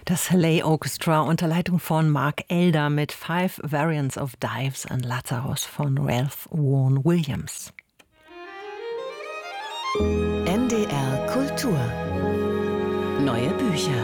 Das Halley Orchestra unter Leitung von Mark Elder mit Five Variants of Dives and Lazarus von Ralph Vaughan Williams. NDR Kultur. Neue Bücher.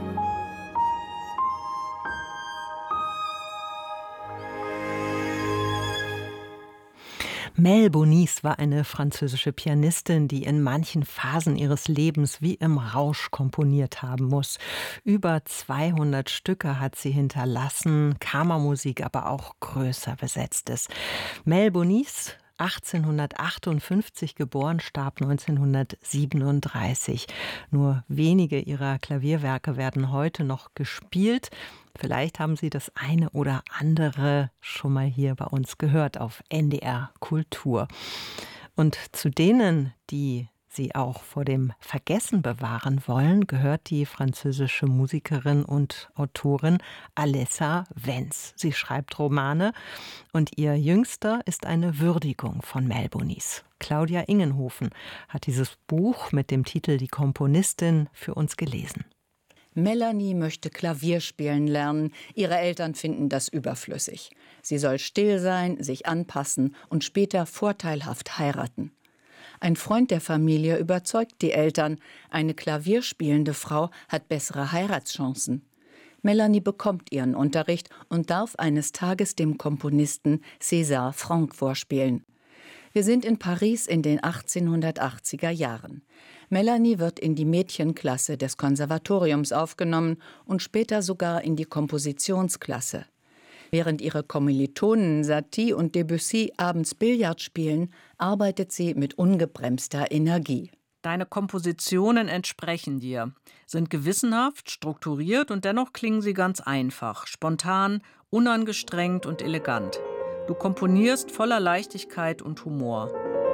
Mel Bonis war eine französische Pianistin, die in manchen Phasen ihres Lebens wie im Rausch komponiert haben muss. Über 200 Stücke hat sie hinterlassen, Kammermusik, aber auch größer besetztes. Mel Bonis, 1858 geboren, starb 1937. Nur wenige ihrer Klavierwerke werden heute noch gespielt. Vielleicht haben Sie das eine oder andere schon mal hier bei uns gehört auf NDR Kultur. Und zu denen, die sie auch vor dem Vergessen bewahren wollen, gehört die französische Musikerin und Autorin Alessa Wenz. Sie schreibt Romane und ihr jüngster ist eine Würdigung von Mel Bonis. Claudia Ingenhofen hat dieses Buch mit dem Titel Die Komponistin für uns gelesen. Melanie möchte Klavier spielen lernen. Ihre Eltern finden das überflüssig. Sie soll still sein, sich anpassen und später vorteilhaft heiraten. Ein Freund der Familie überzeugt die Eltern, eine klavierspielende Frau hat bessere Heiratschancen. Melanie bekommt ihren Unterricht und darf eines Tages dem Komponisten César Franck vorspielen. Wir sind in Paris in den 1880er Jahren. Melanie wird in die Mädchenklasse des Konservatoriums aufgenommen und später sogar in die Kompositionsklasse. Während ihre Kommilitonen Satie und Debussy abends Billard spielen, arbeitet sie mit ungebremster Energie. Deine Kompositionen entsprechen dir, sind gewissenhaft, strukturiert und dennoch klingen sie ganz einfach, spontan, unangestrengt und elegant. Du komponierst voller Leichtigkeit und Humor.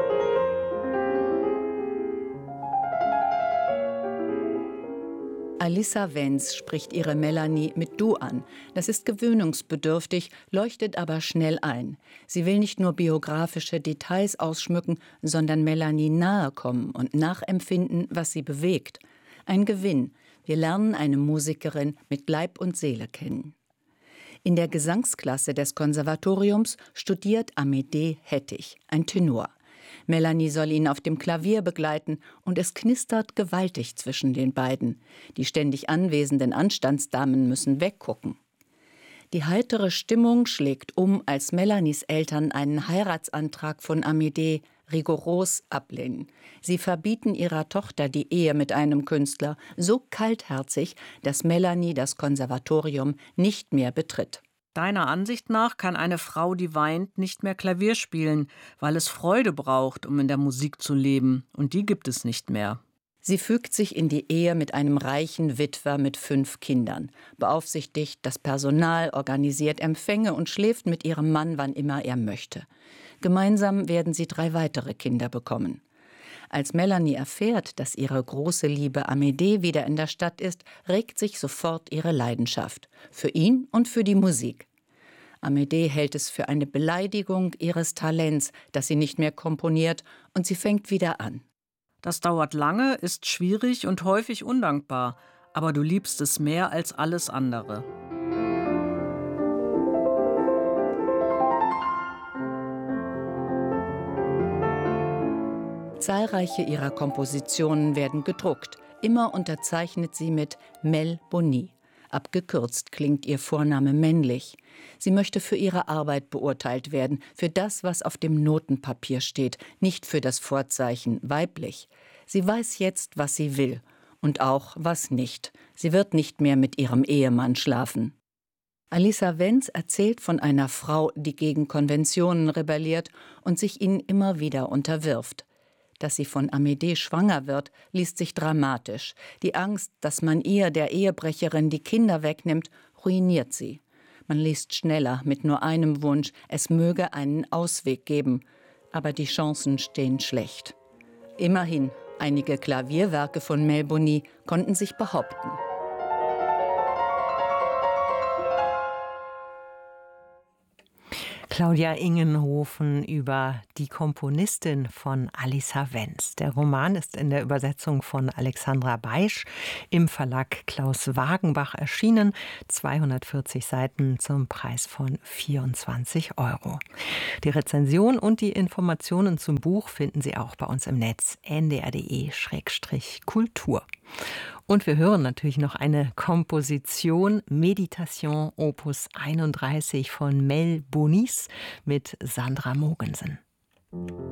Alessa Wenz spricht ihre Melanie mit Du an. Das ist gewöhnungsbedürftig, leuchtet aber schnell ein. Sie will nicht nur biografische Details ausschmücken, sondern Melanie nahe kommen und nachempfinden, was sie bewegt. Ein Gewinn. Wir lernen eine Musikerin mit Leib und Seele kennen. In der Gesangsklasse des Konservatoriums studiert Amédée Hettich, ein Tenor. Melanie soll ihn auf dem Klavier begleiten und es knistert gewaltig zwischen den beiden. Die ständig anwesenden Anstandsdamen müssen weggucken. Die heitere Stimmung schlägt um, als Melanies Eltern einen Heiratsantrag von Amédée rigoros ablehnen. Sie verbieten ihrer Tochter die Ehe mit einem Künstler, so kaltherzig, dass Melanie das Konservatorium nicht mehr betritt. Deiner Ansicht nach kann eine Frau, die weint, nicht mehr Klavier spielen, weil es Freude braucht, um in der Musik zu leben. Und die gibt es nicht mehr. Sie fügt sich in die Ehe mit einem reichen Witwer mit 5 Kindern, beaufsichtigt das Personal, organisiert Empfänge und schläft mit ihrem Mann, wann immer er möchte. Gemeinsam werden sie 3 weitere Kinder bekommen. Als Melanie erfährt, dass ihre große Liebe Amédée wieder in der Stadt ist, regt sich sofort ihre Leidenschaft. Für ihn und für die Musik. Amédée hält es für eine Beleidigung ihres Talents, dass sie nicht mehr komponiert, und sie fängt wieder an. Das dauert lange, ist schwierig und häufig undankbar, aber du liebst es mehr als alles andere. Zahlreiche ihrer Kompositionen werden gedruckt. Immer unterzeichnet sie mit Mel Bonis. Abgekürzt klingt ihr Vorname männlich. Sie möchte für ihre Arbeit beurteilt werden, für das, was auf dem Notenpapier steht, nicht für das Vorzeichen weiblich. Sie weiß jetzt, was sie will und auch, was nicht. Sie wird nicht mehr mit ihrem Ehemann schlafen. Alessa Wenz erzählt von einer Frau, die gegen Konventionen rebelliert und sich ihnen immer wieder unterwirft. Dass sie von Amédée schwanger wird, liest sich dramatisch. Die Angst, dass man ihr, der Ehebrecherin, die Kinder wegnimmt, ruiniert sie. Man liest schneller mit nur einem Wunsch, es möge einen Ausweg geben. Aber die Chancen stehen schlecht. Immerhin, einige Klavierwerke von Mel Bonis konnten sich behaupten. Claudia Ingenhofen über die Komponistin von Alissa Wenz. Der Roman ist in der Übersetzung von Alexandra Beisch im Verlag Klaus Wagenbach erschienen. 240 Seiten zum Preis von 24 €. Die Rezension und die Informationen zum Buch finden Sie auch bei uns im Netz ndr.de/kultur. Und wir hören natürlich noch eine Komposition, Meditation Opus 31 von Mel Bonis mit Sandra Mogensen.